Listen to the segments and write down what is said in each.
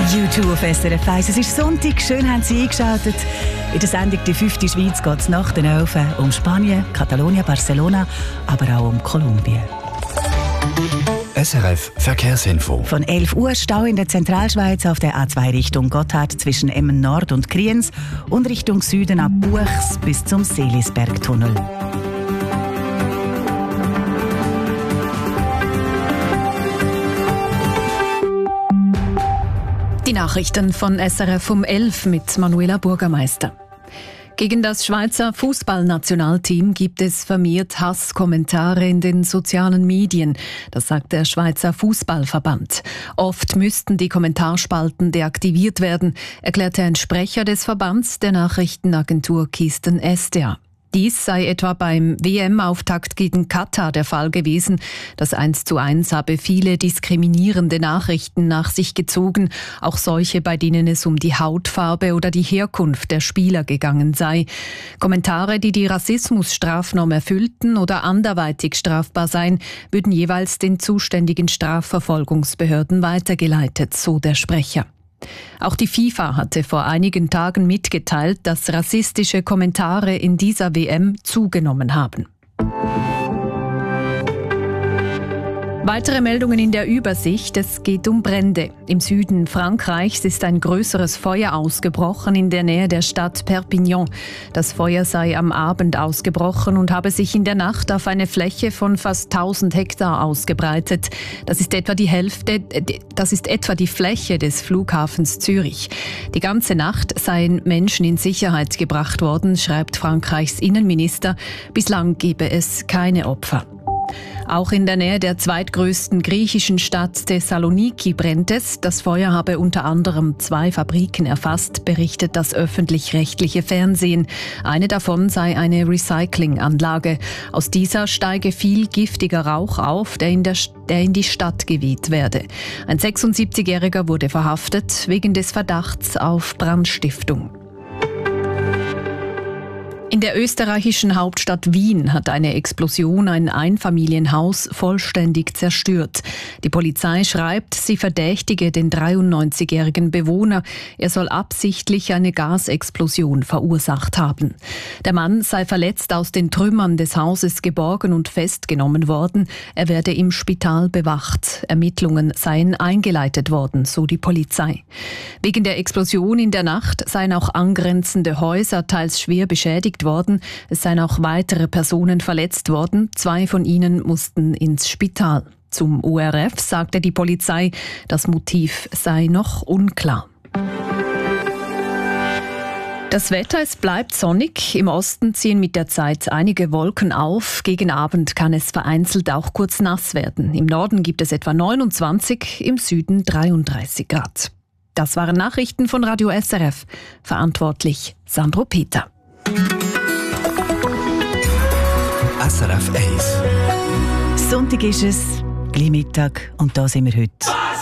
U2 auf SRF 1. Es ist Sonntag, schön haben Sie eingeschaltet. In der Sendung «Die 5. Schweiz» geht es nach den 11 um Spanien, Katalonien, Barcelona, aber auch um Kolumbien. SRF Verkehrsinfo. Von 11 Uhr Stau in der Zentralschweiz auf der A2 Richtung Gotthard zwischen Emmen Nord und Kriens und Richtung Süden ab Buchs bis zum Seelisbergtunnel. Die Nachrichten von SRF um 11 mit Manuela Burgermeister. Gegen das Schweizer Fußballnationalteam gibt es vermehrt Hasskommentare in den sozialen Medien. Das sagt der Schweizer Fußballverband. Oft müssten die Kommentarspalten deaktiviert werden, erklärte ein Sprecher des Verbands der Nachrichtenagentur Keystone SDA. Dies sei etwa beim WM-Auftakt gegen Katar der Fall gewesen. Das 1:1 habe viele diskriminierende Nachrichten nach sich gezogen, auch solche, bei denen es um die Hautfarbe oder die Herkunft der Spieler gegangen sei. Kommentare, die die Rassismusstrafnorm erfüllten oder anderweitig strafbar seien, würden jeweils den zuständigen Strafverfolgungsbehörden weitergeleitet, so der Sprecher. Auch die FIFA hatte vor einigen Tagen mitgeteilt, dass rassistische Kommentare in dieser WM zugenommen haben. Weitere Meldungen in der Übersicht. Es geht um Brände. Im Süden Frankreichs ist ein größeres Feuer ausgebrochen in der Nähe der Stadt Perpignan. Das Feuer sei am Abend ausgebrochen und habe sich in der Nacht auf eine Fläche von fast 1000 Hektar ausgebreitet. Das ist etwa die Fläche des Flughafens Zürich. Die ganze Nacht seien Menschen in Sicherheit gebracht worden, schreibt Frankreichs Innenminister. Bislang gebe es keine Opfer. Auch in der Nähe der zweitgrößten griechischen Stadt Thessaloniki brennt es. Das Feuer habe unter anderem 2 Fabriken erfasst, berichtet das öffentlich-rechtliche Fernsehen. Eine davon sei eine Recyclinganlage. Aus dieser steige viel giftiger Rauch auf, der in die Stadt geweht werde. Ein 76-Jähriger wurde verhaftet wegen des Verdachts auf Brandstiftung. In der österreichischen Hauptstadt Wien hat eine Explosion ein Einfamilienhaus vollständig zerstört. Die Polizei schreibt, sie verdächtige den 93-jährigen Bewohner. Er soll absichtlich eine Gasexplosion verursacht haben. Der Mann sei verletzt aus den Trümmern des Hauses geborgen und festgenommen worden. Er werde im Spital bewacht. Ermittlungen seien eingeleitet worden, so die Polizei. Wegen der Explosion in der Nacht seien auch angrenzende Häuser teils schwer beschädigt worden. Es seien auch weitere Personen verletzt worden. 2 von ihnen mussten ins Spital. Zum ORF sagte die Polizei, das Motiv sei noch unklar. Das Wetter, es bleibt sonnig. Im Osten ziehen mit der Zeit einige Wolken auf. Gegen Abend kann es vereinzelt auch kurz nass werden. Im Norden gibt es etwa 29, im Süden 33 Grad. Das waren Nachrichten von Radio SRF. Verantwortlich Sandro Peter. SRF 1. Sonntag ist es, gleich Mittag, und da sind wir heute.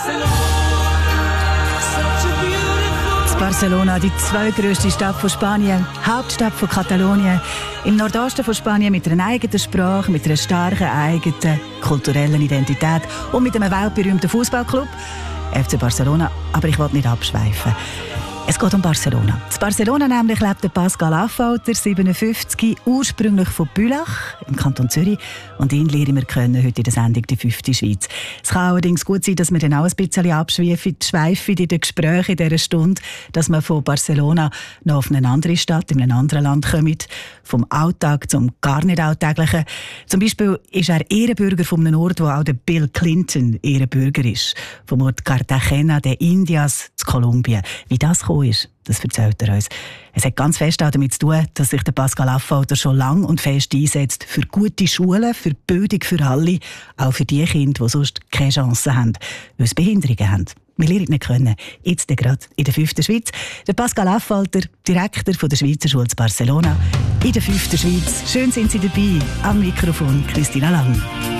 Barcelona, die zweitgrößte Stadt von Spanien, Hauptstadt von Katalonien, im Nordosten von Spanien mit einer eigenen Sprache, mit einer starken eigenen kulturellen Identität und mit einem weltberühmten Fußballclub, FC Barcelona. Aber ich will nicht abschweifen. Es geht um Barcelona. In Barcelona nämlich lebt der Pascal Affolter, 57, ursprünglich von Bülach im Kanton Zürich. Und ihn lernen wir kennen heute in der Sendung «Die 5. Schweiz». Es kann allerdings gut sein, dass wir dann auch ein bisschen abschweifen in den Gesprächen in dieser Stunde, dass wir von Barcelona noch auf eine andere Stadt, in einem anderen Land kommen, vom Alltag zum gar nicht Alltäglichen. Zum Beispiel ist er Ehrenbürger von einem Ort, wo auch der Bill Clinton Ehrenbürger ist, vom Ort Cartagena de Indias zu Kolumbien. Wie das ist, das erzählt er uns. Es hat ganz fest auch damit zu tun, dass sich der Pascal Affolter schon lang und fest einsetzt für gute Schulen, für Bildung für alle, auch für die Kinder, die sonst keine Chance haben, weil sie Behinderungen haben. Wir lernen ihn kennen, jetzt gerade in der 5. Schweiz. Der Pascal Affolter, Direktor von der Schweizer Schule Barcelona, in der 5. Schweiz. Schön sind Sie dabei. Am Mikrofon Christina Lang.